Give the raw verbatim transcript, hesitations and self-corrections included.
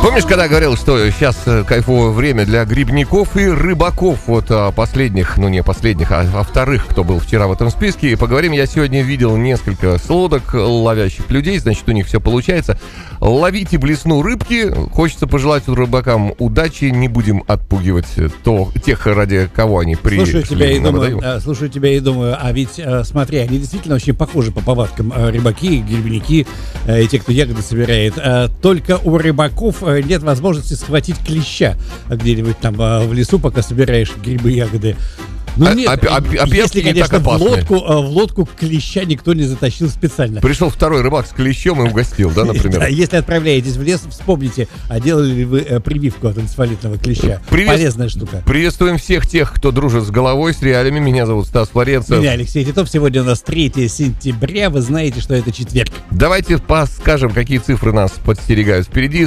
Помнишь, когда я говорил, что сейчас кайфовое время для грибников и рыбаков? Вот о последних, ну не последних, а о вторых, кто был вчера в этом списке. И поговорим, я сегодня видел несколько лодок ловящих людей, значит, у них все получается. Ловите блесну рыбки. Хочется пожелать рыбакам удачи, не будем отпугивать то, тех, ради кого они пришли. Слушаю тебя и думаю, а, слушаю тебя и думаю, а ведь, а, смотри, они действительно очень похожи по повадкам. А, рыбаки, грибники а, и те, кто ягоды собирает. А, только у рыбаков нет возможности схватить клеща где-нибудь там а, в лесу, пока собираешь грибы и ягоды. Ну а, нет, а, а, а если, конечно, в лодку, в лодку клеща никто не затащил специально. Пришел второй рыбак с клещом и угостил, да, например? Если отправляетесь в лес, вспомните, а делали ли вы прививку от энцефалитного клеща? Привет... Полезная штука. Приветствуем всех тех, кто дружит с головой, с реалиями. Меня зовут Стас Флоренцев. Меня Алексей Титов. Сегодня у нас третьего сентября. Вы знаете, что это четверг. Давайте подскажем, какие цифры нас подстерегают впереди.